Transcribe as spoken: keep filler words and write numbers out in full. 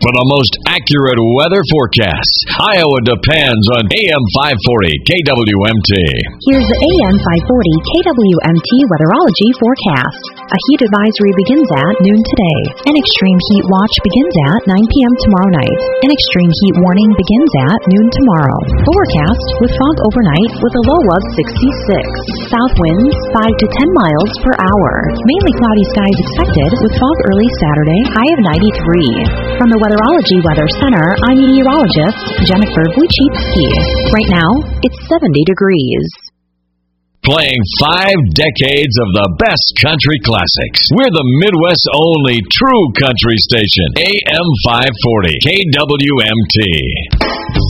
For the most accurate weather forecasts, Iowa depends on A M five forty K W M T. Here's the A M five forty K W M T weatherology forecast. A heat advisory begins at noon today. An extreme heat watch begins at nine p.m. tomorrow night. An extreme heat warning begins at noon tomorrow. Forecast with fog overnight with a low of sixty-six. South winds five to ten miles per hour. Mainly cloudy skies expected with fog early Saturday, high of ninety-three. From the Weatherology Weather Center, I'm meteorologist Jennifer Wojcicki. Right now, it's seventy degrees. Playing five decades of the best country classics. We're the Midwest's only true country station. A M five forty K W M T.